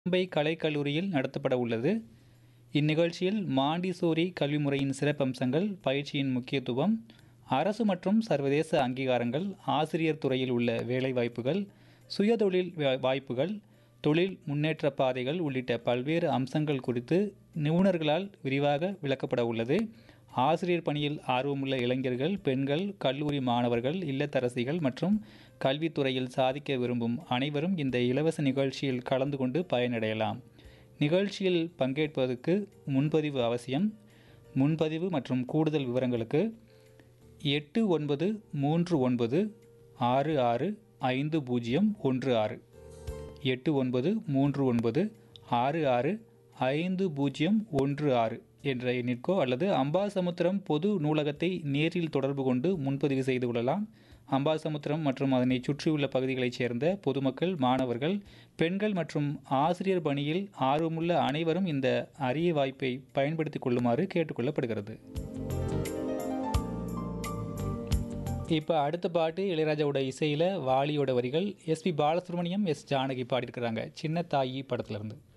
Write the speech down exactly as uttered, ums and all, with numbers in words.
மும்பை கலைக்கல்லூரியில் நடத்தப்பட உள்ளது. இந்நிகழ்ச்சியில் மாண்டிசோரி கல்வி முறையின் சிறப்பம்சங்கள், பயிற்சியின் முக்கியத்துவம், அரசு மற்றும் சர்வதேச அங்கீகாரங்கள், ஆசிரியர் துறையில் உள்ள வேலைவாய்ப்புகள், சுயதொழில் வாய்ப்புகள், தொழில் முன்னேற்ற பாதைகள் உள்ளிட்ட பல்வேறு அம்சங்கள் குறித்து நிபுணர்களால் விரிவாக விளக்கப்பட உள்ளது. ஆசிரியர் பணியில் ஆர்வமுள்ள இளைஞர்கள், பெண்கள், கல்லூரி மாணவர்கள், இல்லத்தரசிகள் மற்றும் கல்வித்துறையில் சாதிக்க விரும்பும் அனைவரும் இந்த இலவச நிகழ்ச்சியில் கலந்து கொண்டு பயனடையலாம். நிகழ்ச்சியில் பங்கேற்பதற்கு முன்பதிவு அவசியம். முன்பதிவு மற்றும் கூடுதல் விவரங்களுக்கு எட்டு ஒன்பது மூன்று ஒன்பது ஆறு ஆறு ஐந்து பூஜ்ஜியம் ஒன்று ஆறு எட்டு ஒன்பது மூன்று ஒன்பது ஆறு ஆறு ஐந்து பூஜ்ஜியம் ஒன்று ஆறு என்ற எண்ணிற்கோ அல்லது அம்பாசமுத்திரம் பொது நூலகத்தை நேரில் தொடர்பு கொண்டு முன்பதிவு செய்து கொள்ளலாம். அம்பாசமுத்திரம் மற்றும் அதனை சுற்றியுள்ள பகுதிகளைச் சேர்ந்த பொதுமக்கள், மாணவர்கள், பெண்கள் மற்றும் ஆசிரியர் பணியில் ஆர்வமுள்ள அனைவரும் இந்த அரிய வாய்ப்பை பயன்படுத்திக் கொள்ளுமாறு கேட்டுக்கொள்ளப்படுகிறது. இப்போ அடுத்த பாட்டு இளையராஜாவோட இசையில் வாலியோட வரிகள், எஸ்பி பாலசுப்ரமணியம், எஸ் ஜானகி பாடியிருக்கிறாங்க. சின்ன தாயி படத்துலேருந்து.